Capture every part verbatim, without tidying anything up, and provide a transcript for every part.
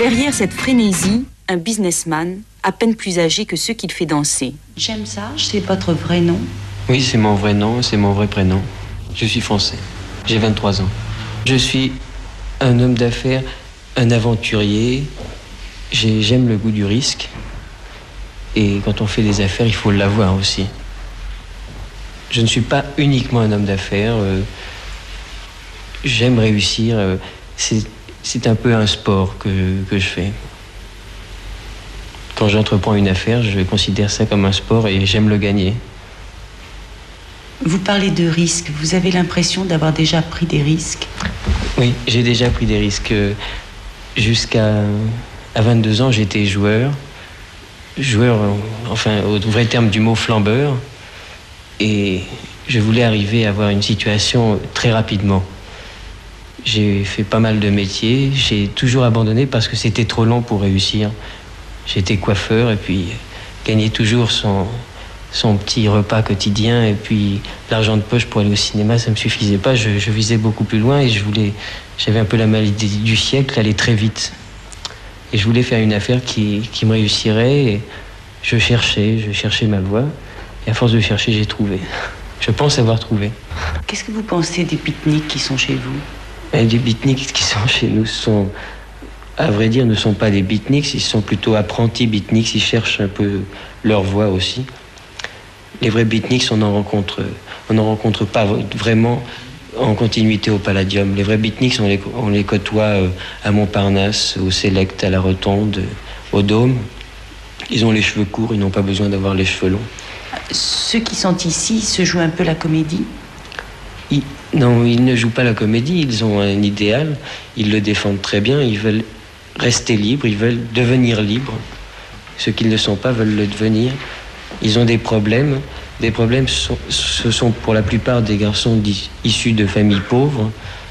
Derrière cette frénésie, un businessman, à peine plus âgé que ceux qu'il fait danser. James Arge, c'est votre vrai nom? Oui, c'est mon vrai nom, c'est mon vrai prénom. Je suis français. J'ai vingt-trois ans. Je suis un homme d'affaires, un aventurier. J'aime le goût du risque. Et quand on fait des affaires, il faut l'avoir aussi. Je ne suis pas uniquement un homme d'affaires. Euh, j'aime réussir. Euh, c'est un peu un sport que, que je fais. Quand j'entreprends une affaire, je considère ça comme un sport et j'aime le gagner. Vous parlez de risques. Vous avez l'impression d'avoir déjà pris des risques? Oui, j'ai déjà pris des risques. Jusqu'à à vingt-deux ans, j'étais joueur. Joueur, enfin, au vrai terme du mot flambeur. Et je voulais arriver à avoir une situation très rapidement. J'ai fait pas mal de métiers. J'ai toujours abandonné parce que c'était trop long pour réussir. J'étais coiffeur et puis gagnais toujours son, son petit repas quotidien. Et puis l'argent de poche pour aller au cinéma, ça ne me suffisait pas. Je, je visais beaucoup plus loin et je voulais, j'avais un peu la maladie du siècle, aller très vite. Et je voulais faire une affaire qui, qui me réussirait. Et je cherchais, je cherchais ma voie. Et à force de chercher, j'ai trouvé. Je pense avoir trouvé. Qu'est-ce que vous pensez des beatniks qui sont chez vous? Et les beatniks qui sont chez nous sont, à vrai dire, ne sont pas des beatniks. Ils sont plutôt apprentis beatniks. Ils cherchent un peu leur voie aussi. Les vrais beatniks, on n'en rencontre, on n'en rencontre pas vraiment en continuité au Palladium. Les vrais beatniks, on les, on les côtoie à Montparnasse, au Select, à la Rotonde, au Dôme. Ils ont les cheveux courts, ils n'ont pas besoin d'avoir les cheveux longs. Ceux qui sont ici se jouent un peu la comédie? ils, Non, ils ne jouent pas la comédie, ils ont un idéal, ils le défendent très bien, ils veulent rester libres, ils veulent devenir libres. Ceux qui ne le sont pas veulent le devenir. Ils ont des problèmes. Des problèmes, ce sont pour la plupart des garçons issus de familles pauvres.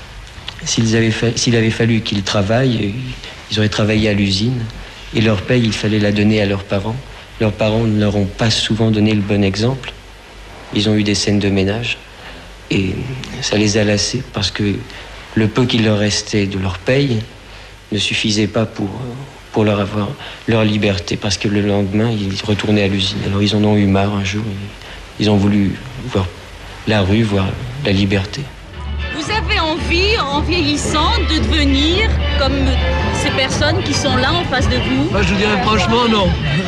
S'ils avaient fa- s'il avait fallu qu'ils travaillent, ils auraient travaillé à l'usine. Et leur paye, il fallait la donner à leurs parents. Leurs parents ne leur ont pas souvent donné le bon exemple. Ils ont eu des scènes de ménage. Et ça les a lassés parce que le peu qu'il leur restait de leur paye ne suffisait pas pour, pour leur avoir leur liberté. Parce que le lendemain, ils retournaient à l'usine. Alors ils en ont eu marre un jour. Ils ont voulu voir la rue, voir la liberté. Vous avez envie, en vieillissant, de devenir comme ces personnes qui sont là en face de vous? Moi, je dirais franchement non.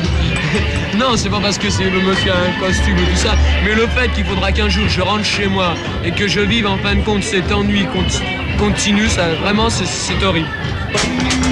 Non, c'est pas parce que c'est le monsieur a un costume et tout ça, mais le fait qu'il faudra qu'un jour je rentre chez moi et que je vive en fin de compte cet ennui conti- continu, ça vraiment c'est, c'est horrible.